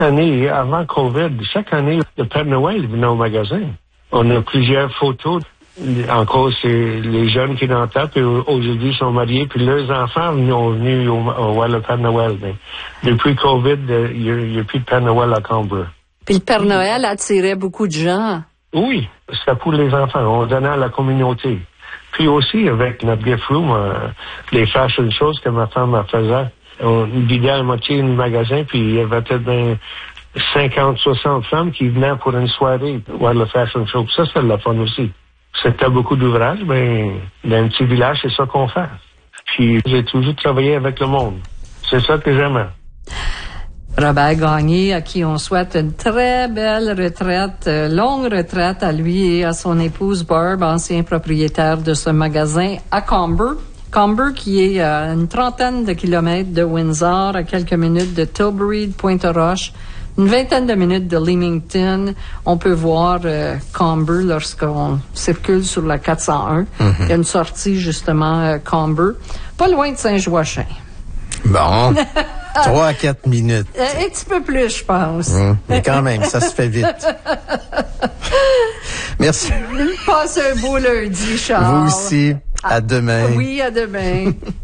année, avant COVID, chaque année, le Père Noël venait au magasin. On a plusieurs photos. Encore, c'est les jeunes qui dans table, puis aujourd'hui sont mariés, puis leurs enfants sont venus voir le Père Noël. Mais depuis COVID, il n'y a plus de Père Noël à Comber. Puis le Père Noël attirait beaucoup de gens. Oui, c'était pour les enfants. On donnait à la communauté. Puis aussi, avec notre gift room, les fashion shows que ma femme faisait, on vidait à la moitié du magasin, puis il y avait peut-être 50, 60 femmes qui venaient pour une soirée voir le fashion show. Ça, c'est de la fun aussi. C'était beaucoup d'ouvrages, mais dans un petit village, c'est ça qu'on fait. Puis j'ai toujours travaillé avec le monde. C'est ça que j'aime. Robert Gagné, à qui on souhaite une très belle retraite, longue retraite à lui et à son épouse Barb, ancien propriétaire de ce magasin à Comber. Comber, qui est à une trentaine de kilomètres de Windsor, à quelques minutes de Tilbury, de Pointe-aux-Roches, une vingtaine de minutes de Leamington. On peut voir Comber lorsqu'on circule sur la 401. Il y a une sortie, justement, Comber, pas loin de Saint-Joachim. Bon, 3 à 4 minutes. Un petit peu plus, je pense. Mais quand même, ça se fait vite. Merci. Passe un beau lundi, Charles. Vous aussi. À demain. Oui, à demain.